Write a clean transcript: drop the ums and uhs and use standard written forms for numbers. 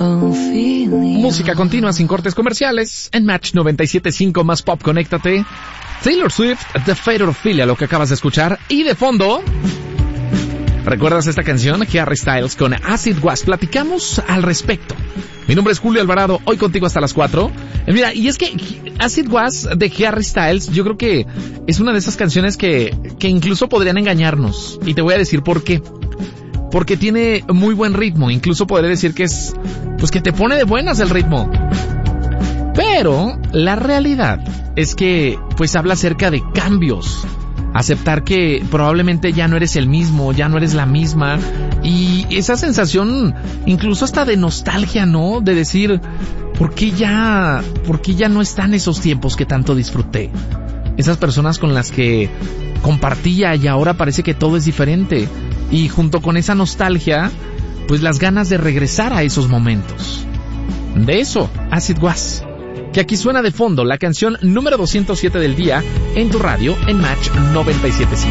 Música continua sin cortes comerciales en Match 97.5 más pop, conéctate. Taylor Swift, The Fate of Ophelia, lo que acabas de escuchar. Y de fondo, ¿recuerdas esta canción? Harry Styles con Acid Was. Platicamos al respecto. Mi nombre es Julio Alvarado, hoy contigo hasta las 4. Mira, y es que Acid Was de Harry Styles, yo creo que es una de esas canciones que incluso podrían engañarnos. Y te voy a decir por qué. Porque tiene muy buen ritmo, incluso podría decir que es, pues que te pone de buenas el ritmo. Pero la realidad es que, pues habla acerca de cambios. Aceptar que probablemente ya no eres el mismo, ya no eres la misma. Y esa sensación, incluso hasta de nostalgia, ¿no? De decir, ¿por qué ya no están esos tiempos que tanto disfruté? Esas personas con las que compartía y ahora parece que todo es diferente. Y junto con esa nostalgia, pues las ganas de regresar a esos momentos. De eso, Acid Was. Que aquí suena de fondo la canción número 207 del día en tu radio en Match 97.5.